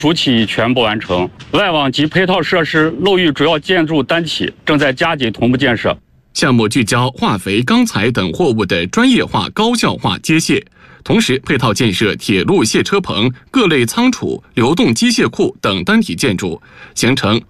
主体已全部完成，外网及配套设施陆域主要建筑单体正在加紧同步建设。 项目聚焦化肥、钢材等货物的专业化、高效化接卸，同时配套建设铁路卸车棚、各类仓储、流动机械库等单体建筑，形成